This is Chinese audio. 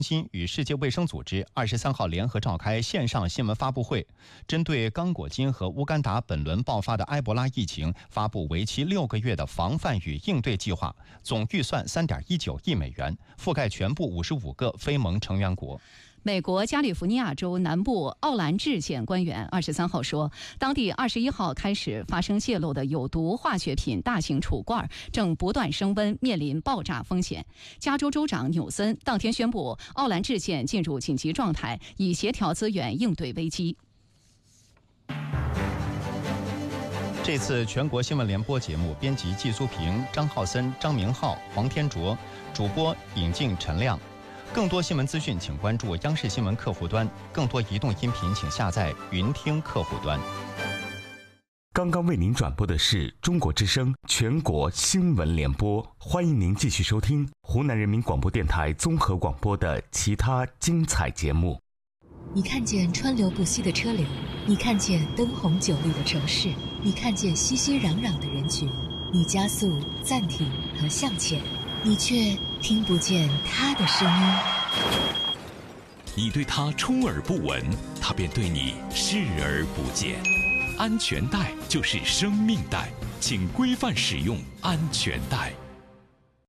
心与世界卫生组织23号联合召开线上新闻发布会，针对刚果金和乌干达本轮爆发的埃博拉疫情，发布为期6个月的防范与应对计划，总预算3.19亿美元，覆盖全部55个非盟成员国。 美国加利福尼亚州南部奥兰治县官员23号说，当地21号开始发生泄漏的有毒化学品大型储罐正不断升温，面临爆炸风险。加州州长纽森当天宣布，奥兰治县进入紧急状态，以协调资源应对危机。 这次全国新闻联播节目编辑季苏平、张浩森、张明浩、黄天卓，主播尹静、陈亮。更多新闻资讯，请关注央视新闻客户端；更多移动音频，请下载云听客户端。 刚刚为您转播的是中国之声全国新闻联播，欢迎您继续收听湖南人民广播电台综合广播的其他精彩节目。 你看见川流不息的车流，你看见灯红酒绿的城市，你看见熙熙攘攘的人群，你加速、暂停和向前，你却听不见他的声音。 你对他充耳不闻，他便对你视而不见。安全带就是生命带，请规范使用安全带。